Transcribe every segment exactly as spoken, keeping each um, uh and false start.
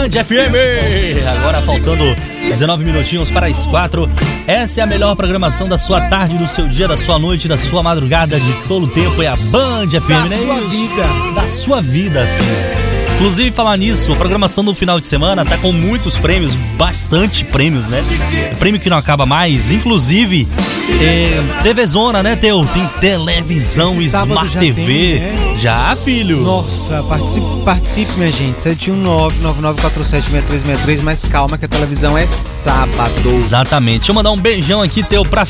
Band F M. Agora faltando dezenove minutinhos para as quatro. Essa é a melhor programação da sua tarde, do seu dia, da sua noite, da sua madrugada, de todo o tempo. É a Band F M, da né? sua vida. Da sua vida, filho. Inclusive, falar nisso, a programação do final de semana tá com muitos prêmios, bastante prêmios, né? Prêmio que não acaba mais. Inclusive, é, T V Zona, né, Teu? Tem televisão, esse Smart T V. Tem, né? Já, filho. Nossa, participe, participe, minha gente. sete um nove, nove nove quatro sete, seis três seis três. Mas calma que a televisão é sábado. Exatamente. Deixa eu mandar um beijão aqui, Teu, pra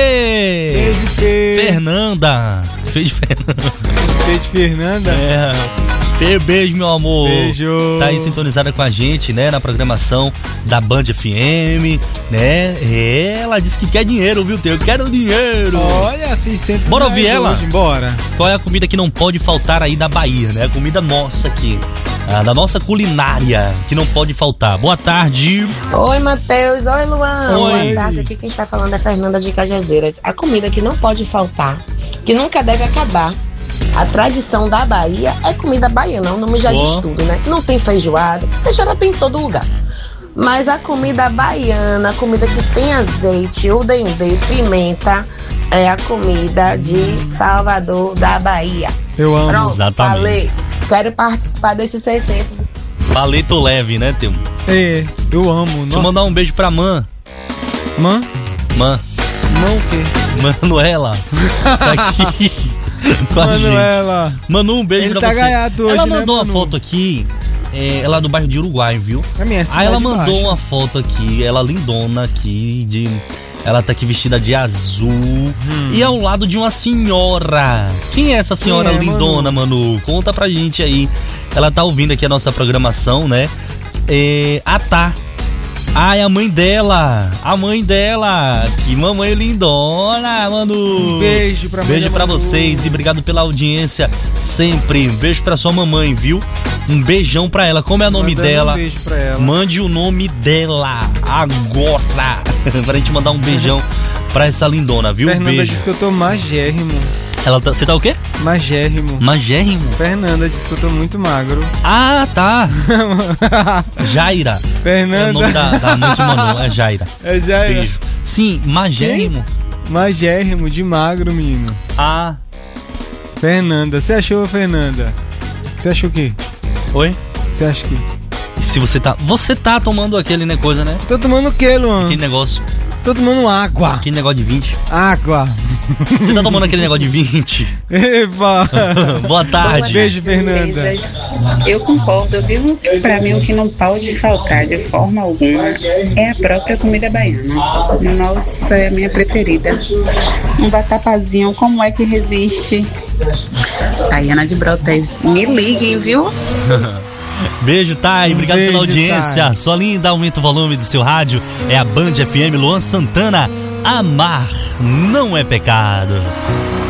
Fê. Beijo, Fê. Fernanda. Fê de Fernanda. Fê de Fernanda? É. Fê, beijo, meu amor. Beijo. Tá aí sintonizada com a gente, né, na programação da Band F M, né? É, ela disse que quer dinheiro, viu, Teu? Eu quero dinheiro. Olha, seiscentos Bora ouvir ela? Hoje, bora. Qual é a comida que não pode faltar aí da Bahia, né? A comida nossa aqui, a da nossa culinária, que não pode faltar. Boa tarde. Oi, Matheus. Oi, Luan. Oi. Boa tarde. Aqui quem está falando é Fernanda de Cajazeiras. A comida que não pode faltar, que nunca deve acabar. A tradição da Bahia é comida baiana, o nome já diz tudo, né? Não tem feijoada, feijoada tem em todo lugar. Mas a comida baiana, a comida que tem azeite, o dendê, pimenta, é a comida de Salvador da Bahia. Eu amo. Pronto, exatamente. Falei. Quero participar desses seiscentos. Paleta leve, né, Teu? É, eu amo. Nossa. Deixa eu mandar um beijo pra Man. Man? Man. Man o quê? Manuela. Tá aqui. Com a Manuela. gente. Manu, um beijo Ele pra tá você. gaiato hoje, ela mandou né, uma Manu? foto aqui, é, ela é do bairro de Uruguai, viu? A minha Aí ela cidade mandou baixa. uma foto aqui, ela lindona aqui, de, ela tá aqui vestida de azul hum. e ao lado de uma senhora. Quem é essa senhora Quem é, lindona, Manu? Manu? Conta pra gente aí. Ela tá ouvindo aqui a nossa programação, né? É, a Tá. Ai, a mãe dela, a mãe dela, que mamãe lindona, Manu. Um beijo pra Beijo pra Manu. vocês e obrigado pela audiência sempre. Um beijo pra sua mamãe, viu? Um beijão pra ela. Como é o nome Mandando dela? Um beijo pra ela. Mande o nome dela agora. Pra gente mandar um beijão pra essa lindona, viu? Fernanda Beijo. disse que eu tô magérrimo. Ela tá, você tá o quê? Magérrimo. Magérrimo? Fernanda disse que eu tô muito magro. Ah, tá. Jaira. Fernanda. É o nome da, da mãe de Manu, é Jaira. É Jaira. Beijo. Sim, magérrimo. Magérrimo, de magro, menino. Ah. Fernanda, você achou, Fernanda? Você achou o quê? Oi? Você acha que... E se você tá... Você tá tomando aquele né, coisa, né? Tô tomando o quê, Luan? Aquele negócio. Tô tomando água. Aquele negócio de vinte. Água. Você tá tomando aquele negócio de vinte? Epa. Boa tarde. Beijo, Fernanda. Eu concordo, viu? Pra mim o que não pode faltar de forma alguma é a própria comida baiana. Nossa, é a minha preferida. Um batapazinho, como é que resiste? Tayana de Brotas, me liguem, viu? Beijo, Thay. Obrigado Beijo, pela audiência. Thay. Sua linda, aumenta o volume do seu rádio. É a Band F M, Luan Santana. Amar não é pecado.